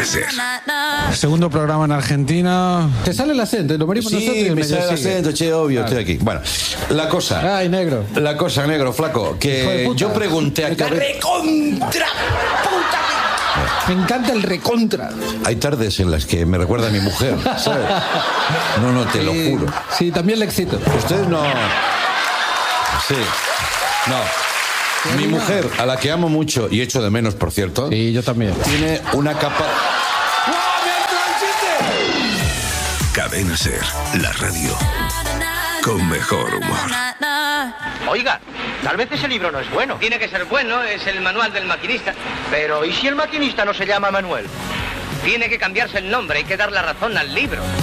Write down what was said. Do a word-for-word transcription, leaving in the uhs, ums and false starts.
Cadena Ser. Segundo programa en Argentina. Te sale el acento, lo morimos Sí, nosotros y el me medio sale el sigue. acento, che, obvio, Claro. estoy aquí. Bueno, la cosa. Ay, negro. La cosa, negro, flaco, Hijo de que puta. yo pregunté a Me cabe- recontra puta. Me encanta el recontra. Hay tardes en las que me recuerda a mi mujer, ¿sabes? No, no, te lo Sí, juro. Sí, también le excito. Ustedes no. Sí. No. Mi mujer, a la que amo mucho y echo de menos, por cierto, Sí, yo también. tiene una capa. Cadena Ser, la radio con mejor humor. Oiga, tal vez ese libro no es bueno. Tiene que ser bueno, es el manual del maquinista. Pero, ¿y si el maquinista no se llama Manuel? Tiene que cambiarse el nombre, hay que dar la razón al libro.